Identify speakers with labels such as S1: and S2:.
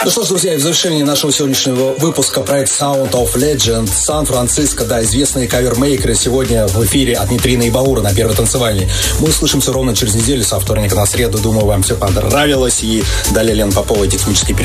S1: Ну что ж, друзья, в завершении нашего сегодняшнего выпуска проект Sound of Legend Сан-Франциско, да, известные кавермейкеры сегодня в эфире от Нитрина и Баура на Первой танцевальной. Мы услышимся ровно через неделю, со вторника на среду. Думаю, вам все понравилось. И далее Лена Попова и технический передачи